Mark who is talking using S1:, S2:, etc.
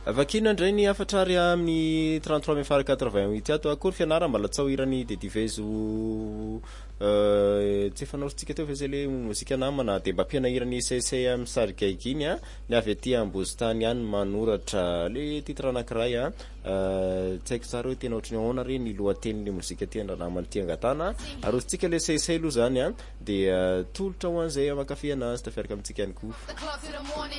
S1: Vakina indray ny afatrary amin'ny 33 ity ato akory fianarana mbola tsy ahoirany de divezo tsy fanaorintsika teo fa zay le mozika namana de mba ampianahirany sesay amin'ny sarigaiky iny ny avy aty Ambozitany any manoratra le titre anankiray tsy haiko tsara hoe tena ohatran'ny ahoana re ny lohatenin'ny mozika ty andranamany ty angatana arositsika le sesay aloha zany de tolotra ho an'izay mankafy anazy tafiaraka amintsika ihany koa.